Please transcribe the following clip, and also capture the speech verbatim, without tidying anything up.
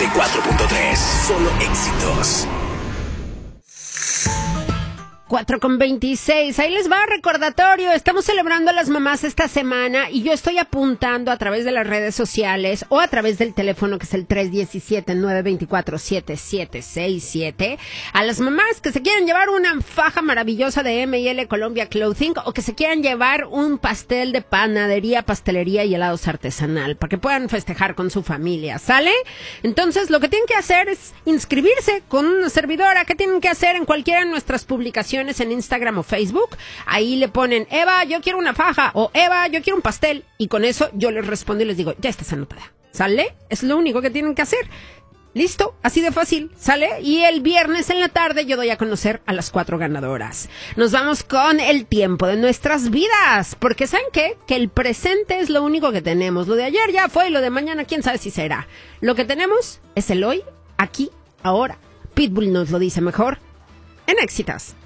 y cuatro punto tres. Solo éxitos. cuatro con veintiséis, ahí les va recordatorio, estamos celebrando a las mamás esta semana y yo estoy apuntando a través de las redes sociales o a través del teléfono que es el tres uno siete, nueve dos cuatro, siete siete seis siete a las mamás que se quieran llevar una faja maravillosa de M y L Colombia Clothing o que se quieran llevar un pastel de panadería, pastelería y helados artesanal para que puedan festejar con su familia, ¿sale? Entonces lo que tienen que hacer es inscribirse con una servidora. ¿Qué tienen que hacer en cualquiera de nuestras publicaciones en Instagram o Facebook? Ahí le ponen, Eva, yo quiero una faja, o Eva, yo quiero un pastel, y con eso yo les respondo y les digo, ya estás anotada, ¿sale? Es lo único que tienen que hacer. Listo, así de fácil, ¿sale? Y el viernes en la tarde yo doy a conocer a las cuatro ganadoras. Nos vamos con el tiempo de nuestras vidas, porque ¿saben qué? Que el presente es lo único que tenemos. Lo de ayer ya fue y lo de mañana quién sabe si será. Lo que tenemos es el hoy, aquí, ahora. Pitbull nos lo dice mejor en Éxitos.